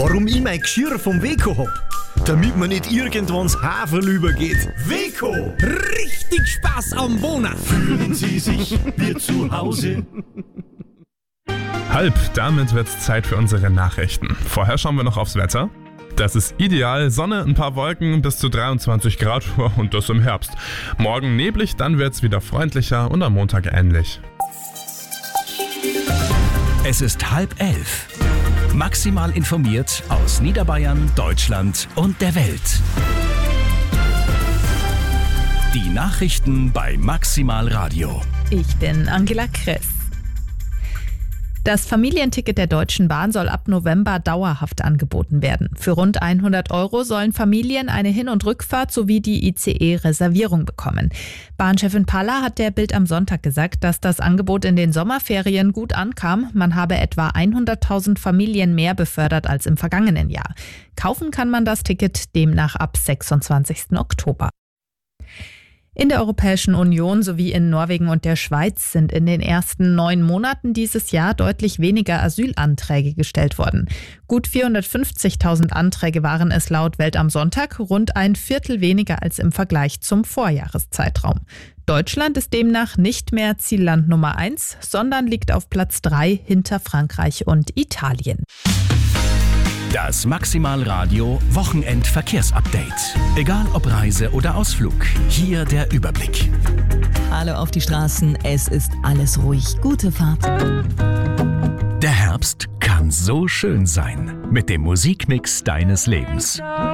Warum ich mein Geschirr vom Weco hab? Damit man nicht irgendwann ins Haferl übergeht. Weco! Richtig Spaß am Wohnen. Fühlen Sie sich wie zu Hause? Halb, damit wird's Zeit für unsere Nachrichten. Vorher schauen wir noch aufs Wetter. Das ist ideal, Sonne, ein paar Wolken, bis zu 23 Grad und das im Herbst. Morgen neblig, dann wird's wieder freundlicher und am Montag ähnlich. Es ist 10:30. Maximal informiert aus Niederbayern, Deutschland und der Welt. Die Nachrichten bei Maximal Radio. Ich bin Angela Kress. Das Familienticket der Deutschen Bahn soll ab November dauerhaft angeboten werden. Für rund 100 € sollen Familien eine Hin- und Rückfahrt sowie die ICE-Reservierung bekommen. Bahnchefin Palla hat der Bild am Sonntag gesagt, dass das Angebot in den Sommerferien gut ankam. Man habe etwa 100.000 Familien mehr befördert als im vergangenen Jahr. Kaufen kann man das Ticket demnach ab 26. Oktober. In der Europäischen Union sowie in Norwegen und der Schweiz sind in den ersten 9 Monaten dieses Jahr deutlich weniger Asylanträge gestellt worden. Gut 450.000 Anträge waren es laut Welt am Sonntag, rund ein Viertel weniger als im Vergleich zum Vorjahreszeitraum. Deutschland ist demnach nicht mehr Zielland Nummer 1, sondern liegt auf Platz 3 hinter Frankreich und Italien. Das Maximal Radio Wochenendverkehrsupdate. Egal ob Reise oder Ausflug, hier der Überblick. Alle auf die Straßen, es ist alles ruhig. Gute Fahrt. Der Herbst kann so schön sein mit dem Musikmix deines Lebens.